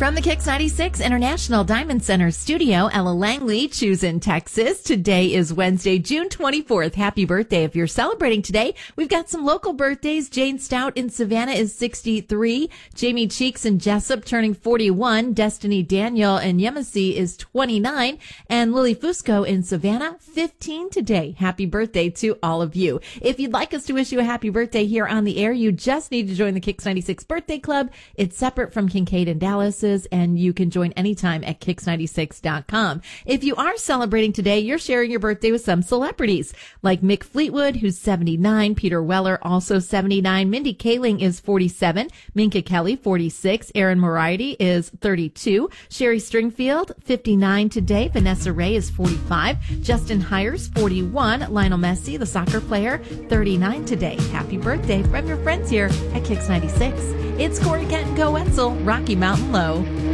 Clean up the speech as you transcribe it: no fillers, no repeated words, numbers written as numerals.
From the Kix 96 International Diamond Center studio, Ella Langley, Choose in Texas. Today is Wednesday, June 24th. Happy birthday. If you're celebrating today, we've got some local birthdays. Jane Stout in Savannah is 63. Jamie Cheeks in Jessup turning 41. Destiny Daniel in Yemassee is 29. And Lily Fusco in Savannah, 15 today. Happy birthday to all of you. If you'd like us to wish you a happy birthday here on the air, you just need to join the Kix 96 Birthday Club. It's separate from Kincaid and Dallas's, and you can join anytime at Kix96.com. If you are celebrating today, you're sharing your birthday with some celebrities, like Mick Fleetwood, who's 79, Peter Weller, also 79, Mindy Kaling is 47, Minka Kelly, 46, Erin Moriarty is 32, Sherry Stringfield, 59 today, Vanessa Ray is 45, Justin Hires, 41, Lionel Messi, the soccer player, 39 today. Happy birthday from your friends here at Kix 96. It's Corey Kent and Go Wetzel, Rocky Mountain Low.